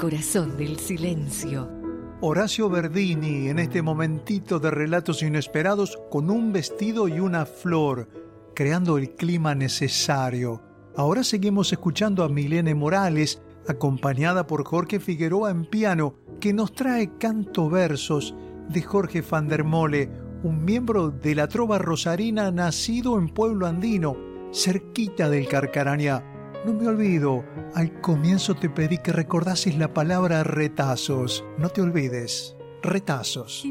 corazón del silencio. Horacio Verdini en este momentito de relatos inesperados con un vestido y una flor, creando el clima necesario. Ahora seguimos escuchando a Milene Morales, acompañada por Jorge Figueroa en piano, que nos trae canto versos de Jorge van der Mole, un miembro de la trova rosarina nacido en Pueblo Andino, cerquita del Carcarañá. No me olvido, al comienzo te pedí que recordases la palabra retazos. No te olvides, retazos.